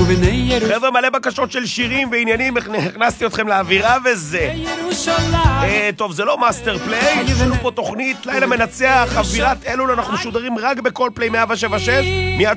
חבר'ה, מלא בקשות של שירים ועניינים, הכנסתי אתכם לאווירה וזה. טוב, זה לא מאסטר פליי, יש לנו פה תוכנית לילה מנצח, אווירת אלול, אנחנו משודרים רק בכל פליי 176, מיד